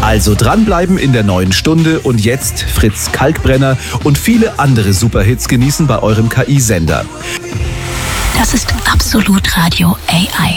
Also dranbleiben in der neuen Stunde und jetzt Fritz Kalkbrenner und viele andere Superhits genießen bei eurem KI-Sender. Das ist Absolut Radio AI.